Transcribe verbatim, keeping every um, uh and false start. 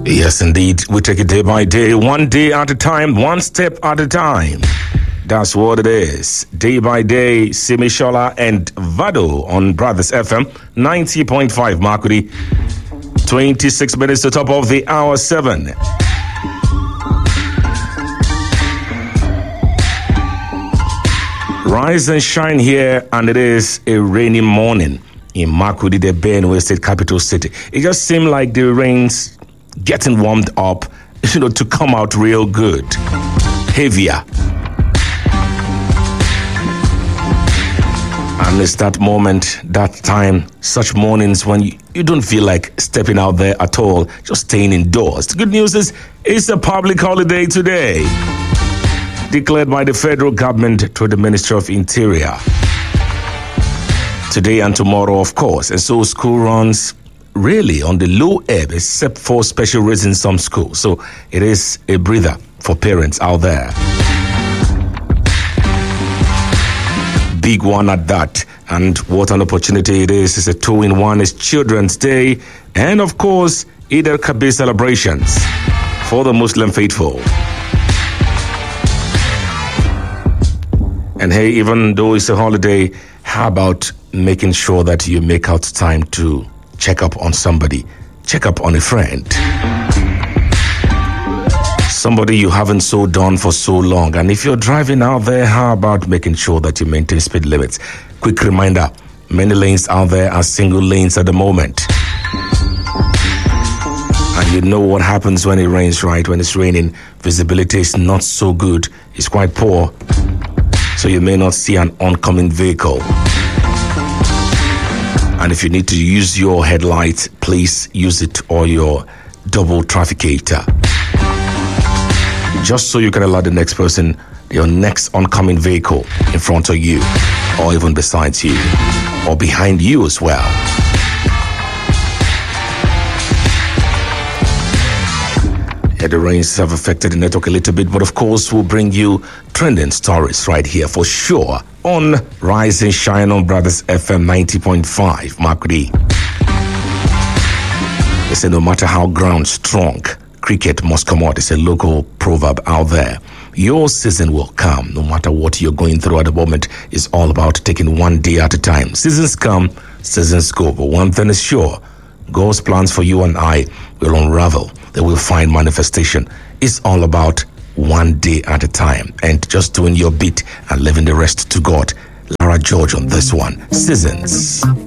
Yes, indeed. We take it day by day, one day at a time, one step at a time. That's what it is. Day by day, Simishola and Vado on Brothers F M, ninety point five Makudi. twenty-six minutes to top of the hour seven. Rise and shine here, and it is a rainy morning in Makudi, the Benue State capital city. It just seemed like the rain's getting warmed up, you know, to come out real good. Heavier. And it's that moment, that time, such mornings when you, you don't feel like stepping out there at all, just staying indoors. The good news is, it's a public holiday today, declared by the federal government through the Ministry of Interior. Today and tomorrow, of course. And so school runs really on the low ebb, except for special reasons in some schools. So it is a breather for parents out there. Big one at that. And what an opportunity it is. It's a two-in-one. It's Children's Day. And, of course, Eid al-Kabir celebrations for the Muslim faithful. And hey, even though it's a holiday, how about making sure that you make out time to check up on somebody, check up on a friend, somebody you haven't so done for so long. And if you're driving out there, how about making sure that you maintain speed limits? Quick reminder, many lanes out there are single lanes at the moment. And you know what happens when it rains, right? When it's raining, visibility is not so good. It's quite poor. So you may not see an oncoming vehicle. And if you need to use your headlight, please use it, or your double trafficator, just so you can alert the next person, your next oncoming vehicle in front of you, or even beside you, or behind you as well. Yeah, the rains have affected the network a little bit, but of course we'll bring you trending stories right here for sure on Rise and Shine on Brothers F M ninety point five, Makudi. They say no matter how ground strong, cricket must come out. It's a local proverb out there. Your season will come, no matter what you're going through at the moment. It's all about taking one day at a time. Seasons come, seasons go, but one thing is sure, God's plans for you and I will unravel. They will find manifestation. It's all about one day at a time and just doing your bit and leaving the rest to God. Lara George on this one. Seasons.